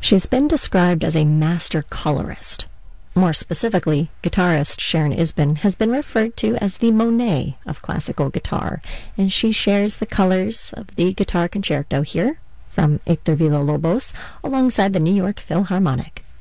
She's been described as a master colorist. More specifically, guitarist Sharon Isbin has been referred to as the Monet of classical guitar, and she shares the colors of the guitar concerto here from Héctor Villa-Lobos alongside the New York Philharmonic.